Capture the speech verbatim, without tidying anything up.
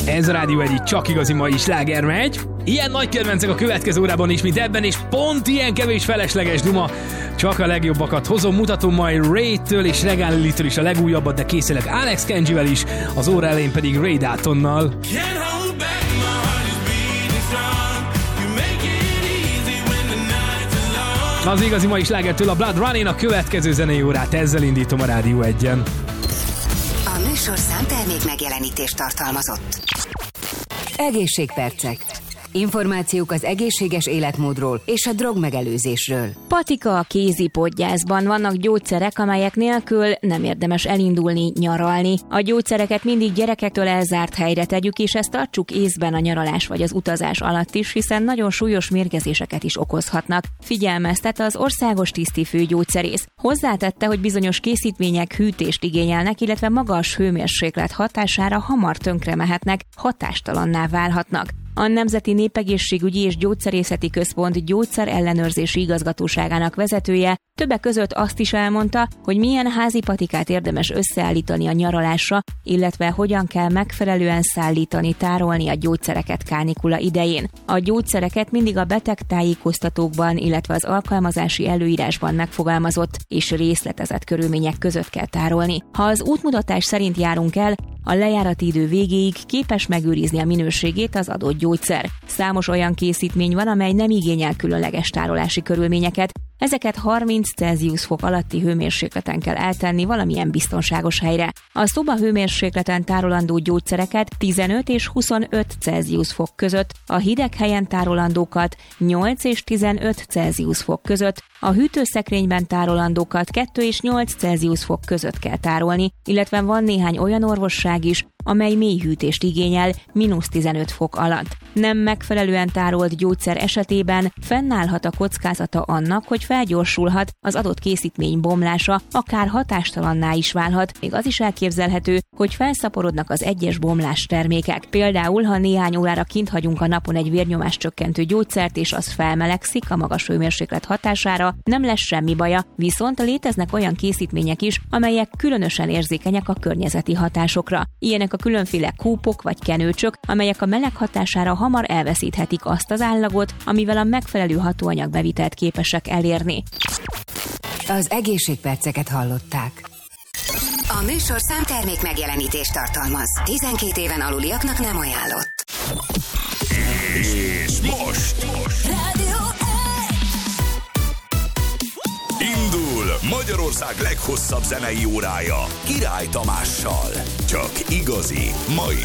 Ez a Rádió egy csak igazi mai sláger megy. Ilyen nagy kedvencek a következő órában is, mint ebben, és pont ilyen kevés felesleges duma. Csak a legjobbakat hozom, mutatom majd Ray-től és Regan Lily-től is a legújabbat, de készülök Alex Kenjivel is, az óra elején pedig Ray Daltonnal. Az igazi mai slágertől a Blood Running a következő zenei órát, ezzel indítom a Rádió egyen. A műsor számtermék megjelenítést tartalmazott. Egészségpercek. Információk az egészséges életmódról és a drogmegelőzésről. Patika a kézipodgyászban. Vannak gyógyszerek, amelyek nélkül nem érdemes elindulni, nyaralni. A gyógyszereket mindig gyerekektől elzárt helyre tegyük, és ezt tartsuk észben a nyaralás vagy az utazás alatt is, hiszen nagyon súlyos mérgezéseket is okozhatnak. Figyelmeztet az országos tisztifő gyógyszerész. Hozzátette, hogy bizonyos készítmények hűtést igényelnek, illetve magas hőmérséklet hatására hamar tönkre mehetnek, hatástalanná válhatnak. A Nemzeti Népegészségügyi és Gyógyszerészeti Központ gyógyszerellenőrzési igazgatóságának vezetője többek között azt is elmondta, hogy milyen házi patikát érdemes összeállítani a nyaralásra, illetve hogyan kell megfelelően szállítani, tárolni a gyógyszereket kánikula idején. A gyógyszereket mindig a betegtájékoztatókban, illetve az alkalmazási előírásban megfogalmazott és részletezett körülmények között kell tárolni. Ha az útmutatás szerint járunk el, a lejárati idő végéig képes megőrizni a minőségét az adott gyógyszer. Számos olyan készítmény van, amely nem igényel különleges tárolási körülményeket, ezeket harminc Celsius fok alatti hőmérsékleten kell eltenni valamilyen biztonságos helyre. A szoba hőmérsékleten tárolandó gyógyszereket tizenöt és huszonöt Celsius fok között, a hideg helyen tárolandókat nyolc és tizenöt Celsius fok között, a hűtőszekrényben tárolandókat kettő és nyolc Celsius fok között kell tárolni, illetve van néhány olyan orvosság is, amely mély hűtést igényel mínusz tizenöt fok alatt. Nem megfelelően tárolt gyógyszer esetében fennállhat a kockázata annak, hogy felgyorsulhat az adott készítmény bomlása, akár hatástalanná is válhat, még az is elképzelhető, hogy felszaporodnak az egyes bomlás termékek. Például, ha néhány órára kint hagyunk a napon egy vérnyomás csökkentő gyógyszert, és az felmelegszik a magas hőmérséklet hatására, nem lesz semmi baja, viszont léteznek olyan készítmények is, amelyek különösen érzékenyek a környezeti hatásokra. Ilyenek a különféle kúpok vagy kenőcsök, amelyek a meleg hatására hamar elveszíthetik azt az állagot, amivel a megfelelő hatóanyag bevitelt képesek elérni. Az egészségperceket hallották. A műsor számtermék megjelenítést tartalmaz. tizenkét éven aluliaknak nem ajánlott. És most, most. Rádió indul Magyarország leghosszabb zenei órája Király Tamással. Csak igazi mai